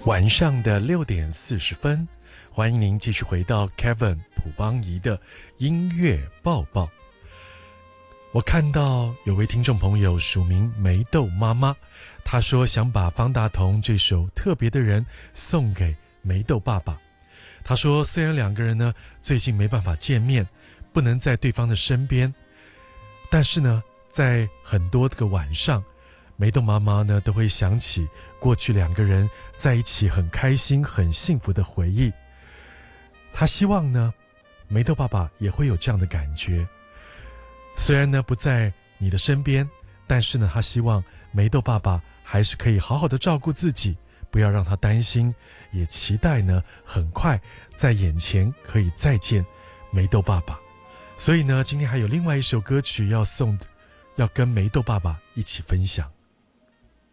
晚上的6:40，欢迎您继续回到 Kevin 朴邦仪的音乐报报。我看到有位听众朋友署名梅豆妈妈，她说想把方大同这首《特别的人》送给梅豆爸爸。她说虽然两个人呢最近没办法见面，不能在对方的身边，但是呢在很多个晚上，梅豆妈妈呢都会想起过去两个人在一起很开心很幸福的回忆。她希望呢梅豆爸爸也会有这样的感觉，虽然呢不在你的身边，但是呢他希望梅豆爸爸还是可以好好的照顾自己，不要让他担心，也期待呢很快在眼前可以再见梅豆爸爸。所以呢今天还有另外一首歌曲要跟梅豆爸爸一起分享。